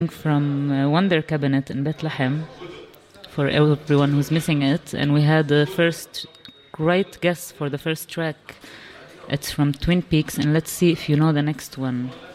from Wonder Cabinet in Bethlehem for everyone who's missing it. And we had the first great guess for the first track. It's from Twin Peaks, and let's see if you know the next one.